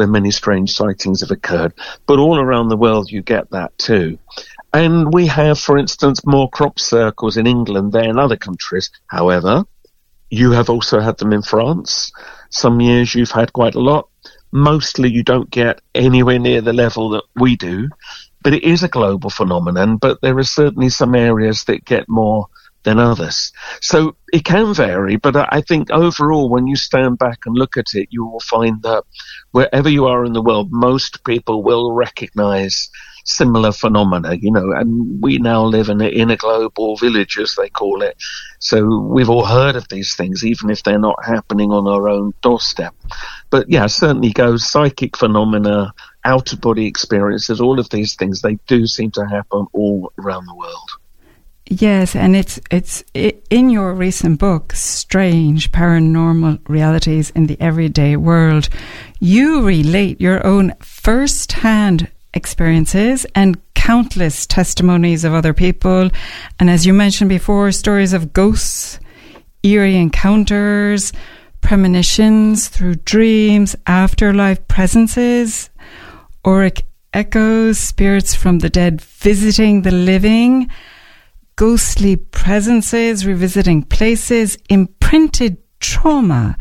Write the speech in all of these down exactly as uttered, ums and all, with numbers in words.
where many strange sightings have occurred. But all around the world you get that too. And we have, for instance, more crop circles in England than in other countries. However, you have also had them in France. Some years you've had quite a lot. Mostly you don't get anywhere near the level that we do. But it is a global phenomenon, but there are certainly some areas that get more than others. So it can vary, but I think overall, when you stand back and look at it, you will find that wherever you are in the world, most people will recognize similar phenomena, you know, and we now live in a, in a global village, as they call it. So we've all heard of these things, even if they're not happening on our own doorstep. But yeah, certainly goes psychic phenomena, out-of-body experiences, all of these things, they do seem to happen all around the world. Yes, and it's it's in your recent book, Strange Paranormal Realities in the Everyday World, you relate your own first-hand experiences and countless testimonies of other people. And as you mentioned before, stories of ghosts, eerie encounters, premonitions through dreams, afterlife presences, auric echoes, spirits from the dead visiting the living, ghostly presences, revisiting places, imprinted trauma,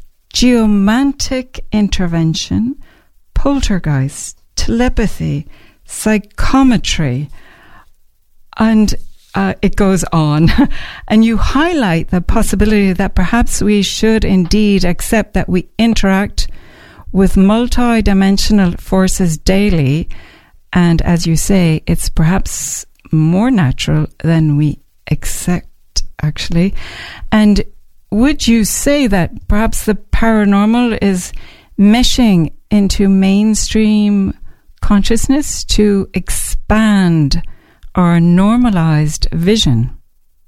geomantic intervention, poltergeist, telepathy, psychometry, and uh, it goes on. And you highlight the possibility that perhaps we should indeed accept that we interact with multi-dimensional forces daily, and as you say, it's perhaps more natural than we accept, actually. And would you say that perhaps the paranormal is meshing into mainstream consciousness to expand our normalized vision?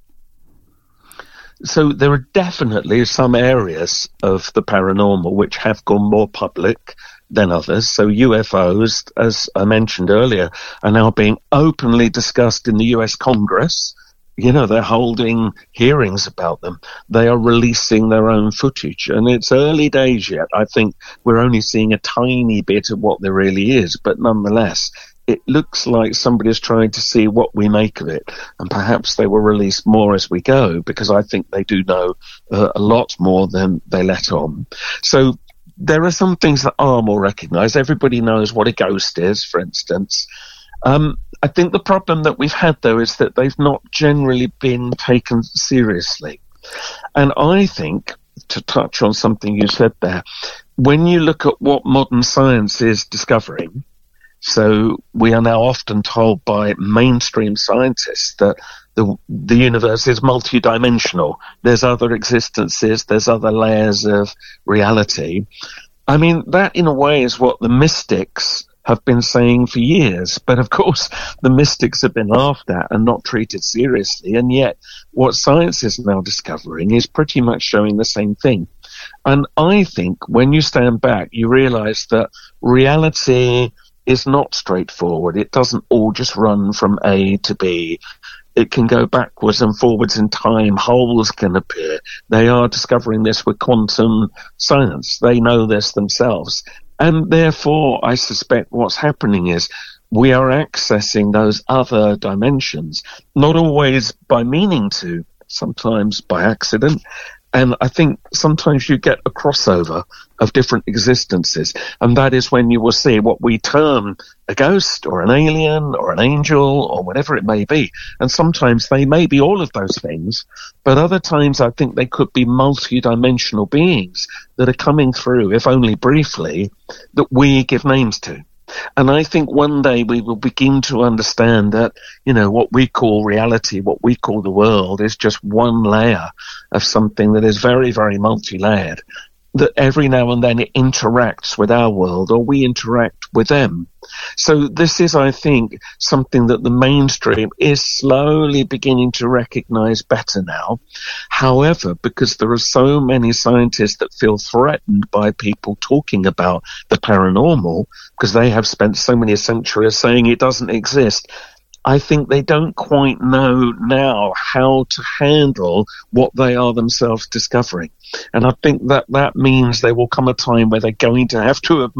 So there are definitely some areas of the paranormal which have gone more public than others. So U F Os, as I mentioned earlier, are now being openly discussed in the U S Congress. You know, they're holding hearings about them. They are releasing their own footage. And it's early days yet. I think we're only seeing a tiny bit of what there really is. But nonetheless, it looks like somebody's trying to see what we make of it. And perhaps they will release more as we go, because I think they do know uh, a lot more than they let on. So there are some things that are more recognized. Everybody knows what a ghost is, for instance. Um, I think the problem that we've had, though, is that they've not generally been taken seriously. And I think, to touch on something you said there, when you look at what modern science is discovering, so we are now often told by mainstream scientists that the the universe is multidimensional. There's other existences, there's other layers of reality. I mean, that in a way is what the mystics have been saying for years. But of course, the mystics have been laughed at and not treated seriously. And yet what science is now discovering is pretty much showing the same thing. And I think when you stand back, you realize that reality is not straightforward. It doesn't all just run from A to B. It can go backwards and forwards in time. Holes can appear. They are discovering this with quantum science. They know this themselves. And therefore, I suspect what's happening is we are accessing those other dimensions, not always by meaning to, sometimes by accident. And I think sometimes you get a crossover of different existences, and that is when you will see what we term a ghost or an alien or an angel or whatever it may be. And sometimes they may be all of those things, but other times I think they could be multi-dimensional beings that are coming through, if only briefly, that we give names to. And I think one day we will begin to understand that, you know, what we call reality, what we call the world, is just one layer of something that is very, very multi-layered, that every now and then it interacts with our world or we interact with them. So this is, I think, something that the mainstream is slowly beginning to recognize better now. However, because there are so many scientists that feel threatened by people talking about the paranormal, because they have spent so many centuries saying it doesn't exist, I think they don't quite know now how to handle what they are themselves discovering. And I think that that means there will come a time where they're going to have to